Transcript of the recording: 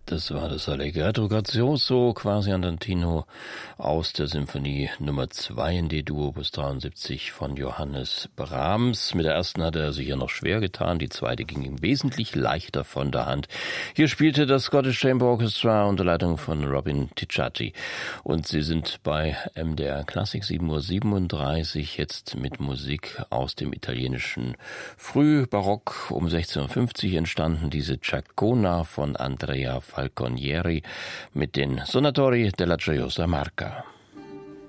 Das war das Allegretto Grazioso, quasi andantino aus der Symphonie Nummer 2 in D-Dur, Opus 73 von Johannes Brahms. Mit der ersten hatte er sich ja noch schwer getan, die zweite ging ihm wesentlich leichter von der Hand. Hier spielte das Scottish Chamber Orchestra unter Leitung von Robin Ticciati. Und Sie sind bei MDR Klassik 7:37 Uhr, jetzt mit Musik aus dem italienischen Frühbarock, um 1650 entstanden, diese Ciaccona von Andrea Falconieri mit den Sonatori della Gioiosa Marca.